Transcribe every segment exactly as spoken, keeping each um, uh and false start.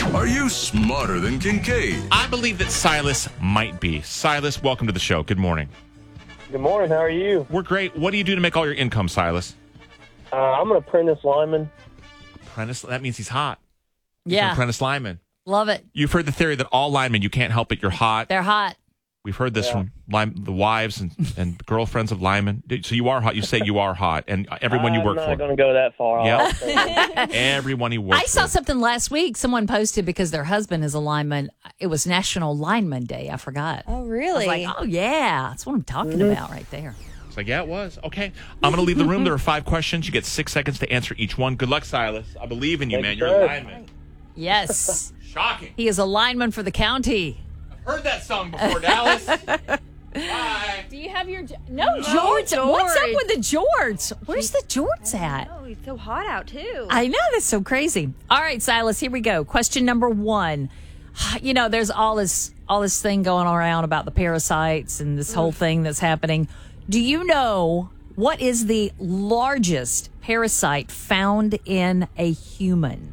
Are you smarter than Kincaid? I believe that Silas might be. Silas, welcome to the show. Good morning. Good morning. How are you? We're great. What do you do to make all your income, Silas? Uh, I'm an apprentice lineman. Apprentice? That means he's hot. He's Yeah. an apprentice lineman. Love it. You've heard the theory that all linemen, you can't help it, you're hot. They're hot. We've heard this Yeah. from line, the wives and, and girlfriends of linemen. So you are hot. You say you are hot. And everyone you work I'm for. not going to go that far. Yep. I'll say that. Everyone you work I saw for. something last week. Someone posted because their husband is a lineman. It was National Lineman Day. I forgot. Oh, I really? was like, oh, yeah. That's what I'm talking Mm-hmm. about right there. It's like, yeah, it was. Okay. I'm going to leave the room. There are five questions. You get six seconds to answer each one. Good luck, Silas. I believe in you, Thank man. you, You're a sir. lineman. Yes. Shocking. He is a lineman for the county. I've heard that song before, Dallas. Bye. Do you have your... No, Jorts. What's up with the Jorts? Where's the Jorts at? Oh, it's so hot out, too. I know, that's so crazy. All right, Silas, here we go. Question number one. You know, there's all this all this thing going around about the parasites and this whole thing that's happening. Do you know what is the largest parasite found in a human?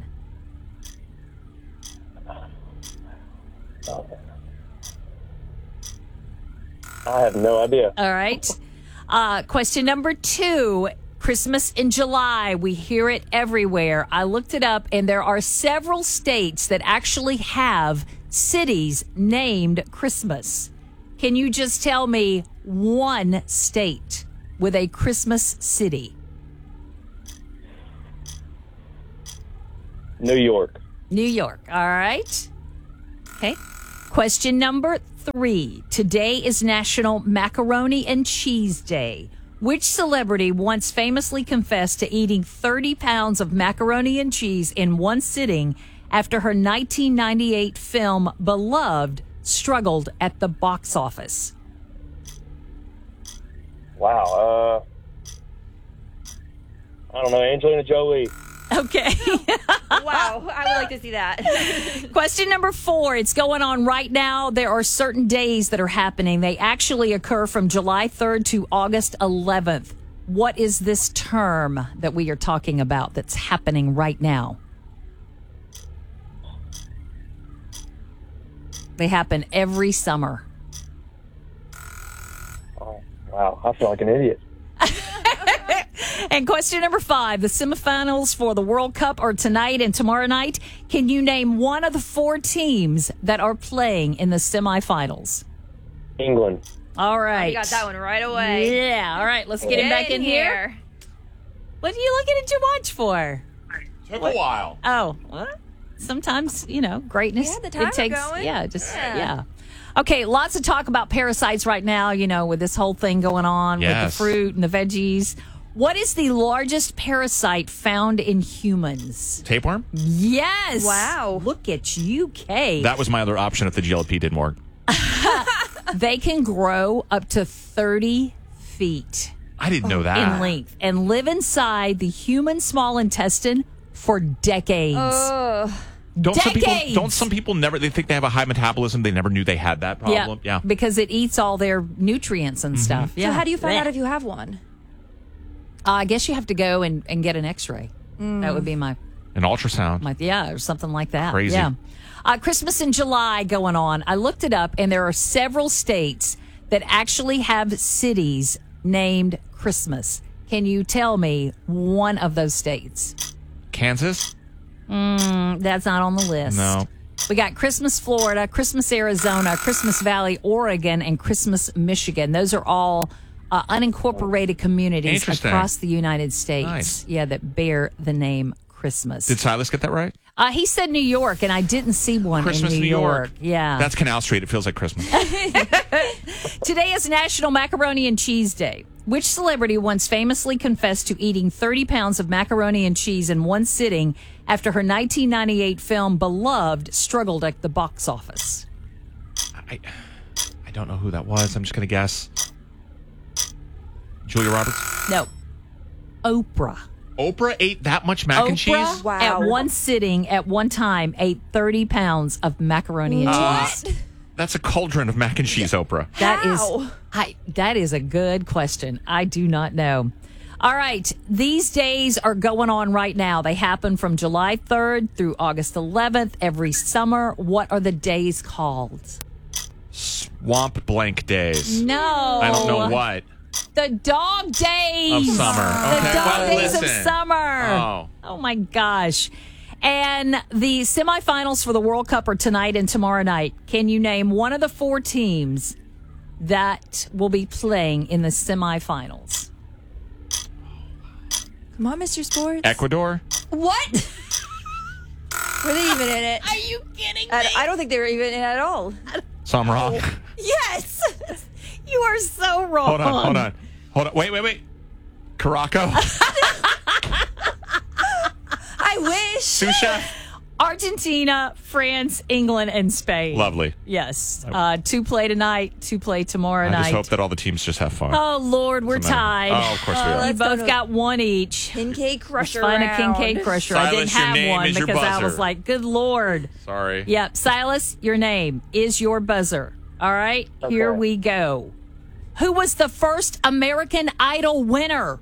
I have no idea. All right. Uh, question number two. Christmas in July. We hear it everywhere. I looked it up, and there are several states that actually have cities named Christmas. Can you just tell me one state with a Christmas city? New York. New York. All right. Okay. Question number three. Today is National Macaroni and Cheese Day. Which celebrity once famously confessed to eating thirty pounds of macaroni and cheese in one sitting after her nineteen ninety-eight film Beloved struggled at the box office? Wow. Uh, I don't know. Angelina Jolie. Okay. Wow, I would like to see that. Question number four. It's going on right now. There are certain days that are happening. They actually occur from July third to August eleventh. What is this term that we are talking about that's happening right now? They happen every summer. Oh, wow. I feel like an idiot. And question number five, the semifinals for the World Cup are tonight and tomorrow night. Can you name one of the four teams that are playing in the semifinals? England. All right. You got that one right away. Yeah. All right. Let's get him back in here. What are you looking at your watch for? Took a while. Oh, what? Sometimes, you know, greatness. Yeah, the timer it takes, going. Yeah, just, Yeah. yeah. Okay, lots of talk about parasites right now, you know, with this whole thing going on with Yes. the fruit and the veggies. What is the largest parasite found in humans? Tapeworm? Yes. Wow. Look at you, Kay. That was my other option if the G L P didn't work. They can grow up to thirty feet I didn't know that. in length and live inside the human small intestine for decades. Oh, Don't some people Decades. don't some people never they think they have a high metabolism, they never knew they had that problem? Yeah. Because it eats all their nutrients and stuff. Yeah. so how do you find Blech. out if you have one? Uh, I guess you have to go and, and get an X-ray. That would be my, An ultrasound. my yeah, or something like that. Crazy. Yeah. Uh, Christmas in July going on. I looked it up, and there are several states that actually have cities named Christmas. Can you tell me one of those states? Kansas? Mm, that's not on the list. No. We got Christmas, Florida, Christmas, Arizona, Christmas Valley, Oregon, and Christmas, Michigan. Those are all uh, unincorporated communities Interesting. across the United States. Nice. Yeah, that bear the name Christmas. Did Silas get that right? Uh, he said New York, and I didn't see one Christmas, in New, New York. Yeah. That's Canal Street. It feels like Christmas. Today is National Macaroni and Cheese Day. Which celebrity once famously confessed to eating thirty pounds of macaroni and cheese in one sitting after her nineteen ninety-eight film Beloved struggled at the box office? I I don't know who that was. I'm just going to guess. Julia Roberts? No. Oprah. Oprah ate that much mac and Oprah, cheese? Wow. at one sitting, at one time, ate thirty pounds of macaroni and cheese. What? That's a cauldron of mac and cheese, Oprah. That is, How? I, that is a good question. I do not know. All right. These days are going on right now. They happen from July third through August eleventh every summer. What are the days called? Swamp blank days. No. I don't know what. The dog days Of summer. The Okay, dog well, days of listen. summer. Oh. Oh my gosh. And the semifinals for the World Cup are tonight and tomorrow night. Can you name one of the four teams that will be playing in the semifinals? Come on, Mister Sports. Ecuador? What? Were they even in it? Are you kidding me? I, I don't think they were even in it at all. Samrock. Yes. You are so wrong. Hold on, hold on. Hold on. Wait, wait, wait. Caraco? I wish. Sous chef? Argentina, France, England, and Spain. Lovely. Yes. Uh, two play tonight, two play tomorrow I night. just hope that all the teams just have fun. Oh, Lord, we're Doesn't matter. tied. Oh, of course we Oh, are. You let's both go to- got one each. King Cake Crusher Find a King round. Cake Crusher. I didn't Silas, your have name one is your because I was buzzer. like, good Lord. Sorry. Yep. Silas, your name is your buzzer. All right. Okay. Here we go. Who was the first American Idol winner?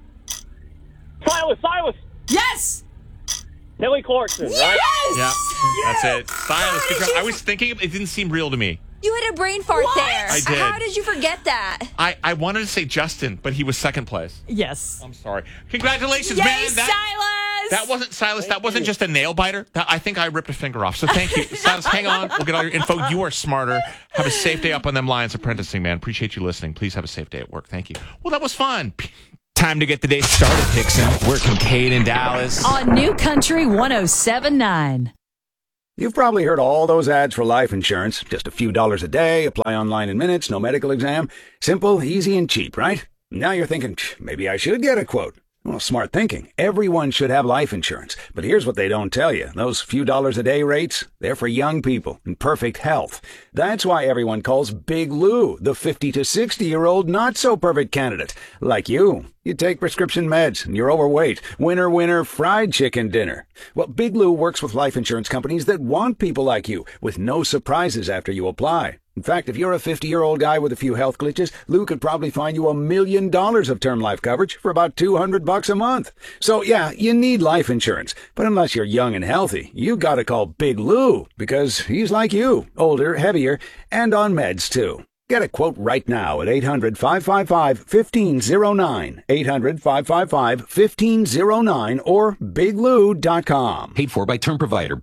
Silas, Silas, Yes. Kelly Clarkson, right? Yes. Yeah, that's it. Silas, good job. I was thinking, it didn't seem real to me. You had a brain fart What? there. I did. How did you forget that? I, I wanted to say Justin, but he was second place. Yes. I'm sorry. Congratulations, Yay, man. That, Silas. that wasn't Silas. That wasn't just a nail biter. That, I think I ripped a finger off. So thank you. Silas, hang on. We'll get all your info. You are smarter. Have a safe day up on them Lions apprenticing, man. Appreciate you listening. Please have a safe day at work. Thank you. Well, that was fun. Time to get the day started, Dixon. We're Kincaid in Dallas. On New Country one oh seven point nine. You've probably heard all those ads for life insurance. Just a few dollars a day, apply online in minutes, no medical exam. Simple, easy, and cheap, right? Now you're thinking, maybe I should get a quote. Well, smart thinking. Everyone should have life insurance. But here's what they don't tell you. Those few dollars a day rates, they're for young people in perfect health. That's why everyone calls Big Lou the fifty to sixty-year-old not-so-perfect candidate. Like you. You take prescription meds and you're overweight. Winner, winner, fried chicken dinner. Well, Big Lou works with life insurance companies that want people like you, with no surprises after you apply. In fact, if you're a fifty-year-old guy with a few health glitches, Lou could probably find you a million dollars of term life coverage for about two hundred bucks a month. So yeah, you need life insurance. But unless you're young and healthy, you gotta call Big Lou, because he's like you, older, heavier, and on meds too. Get a quote right now at eight hundred, five five five, one five zero nine, eight hundred, five five five, one five zero nine, or big lou dot com. Paid for by Term Provider.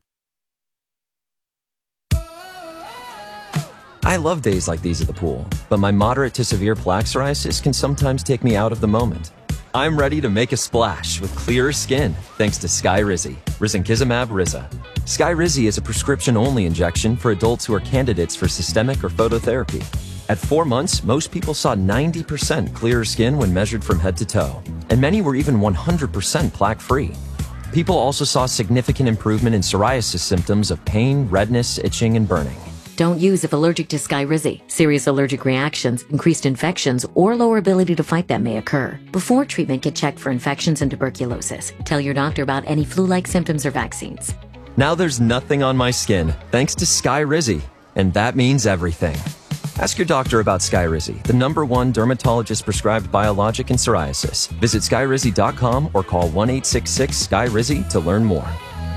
I love days like these at the pool, but my moderate to severe plaque psoriasis can sometimes take me out of the moment. I'm ready to make a splash with clearer skin thanks to Skyrizi, risankizumab Riza. Skyrizi is a prescription-only injection for adults who are candidates for systemic or phototherapy. At four months, most people saw ninety percent clearer skin when measured from head to toe, and many were even one hundred percent plaque-free. People also saw significant improvement in psoriasis symptoms of pain, redness, itching, and burning. Don't use if allergic to Skyrizi. Serious allergic reactions, increased infections, or lower ability to fight them may occur. Before treatment, get checked for infections and tuberculosis. Tell your doctor about any flu-like symptoms or vaccines. Now there's nothing on my skin thanks to Skyrizi, and that means everything. Ask your doctor about Skyrizi, the number one dermatologist-prescribed biologic in psoriasis. Visit skyrizi dot com or call one eight six six, S K Y R I Z Y to learn more.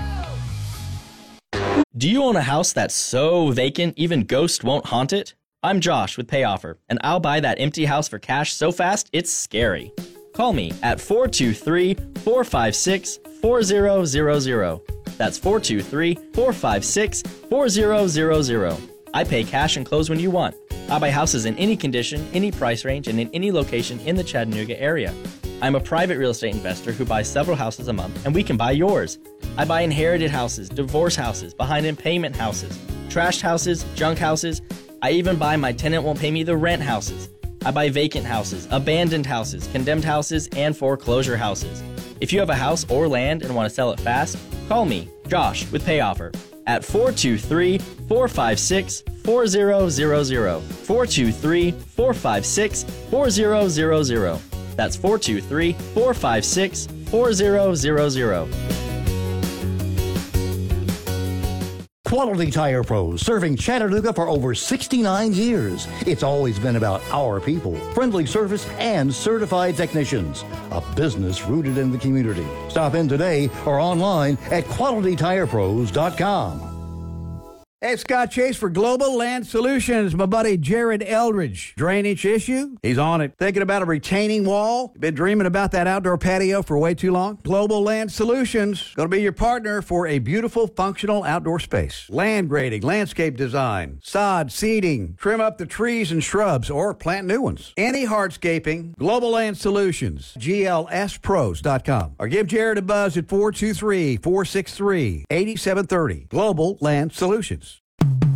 Do you own a house that's so vacant even ghosts won't haunt it? I'm Josh with PayOffer, and I'll buy that empty house for cash so fast it's scary. Call me at four two three, four five six, four zero zero zero. That's four two three, four five six, four zero zero zero. I pay cash and close when you want. I buy houses in any condition, any price range, and in any location in the Chattanooga area. I'm a private real estate investor who buys several houses a month, and we can buy yours. I buy inherited houses, divorce houses, behind in payment houses, trashed houses, junk houses. I even buy my tenant won't pay me the rent houses. I buy vacant houses, abandoned houses, condemned houses, and foreclosure houses. If you have a house or land and want to sell it fast, call me, Josh, with PayOffer, at four two three, four five six, four zero zero zero. four two three, four five six, four zero zero zero. That's four two three, four five six, four zero zero zero. Quality Tire Pros, serving Chattanooga for over sixty-nine years. It's always been about our people, friendly service, and certified technicians. A business rooted in the community. Stop in today or online at quality tire pros dot com. Hey, Scott Chase for Global Land Solutions. My buddy Jared Eldridge. Drainage issue? He's on it. Thinking about a retaining wall? Been dreaming about that outdoor patio for way too long? Global Land Solutions. Going to be your partner for a beautiful, functional outdoor space. Land grading, landscape design, sod, seeding, trim up the trees and shrubs, or plant new ones. Any hardscaping, Global Land Solutions. G L S pros dot com. Or give Jared a buzz at four two three, four six three, eight seven three zero. Global Land Solutions.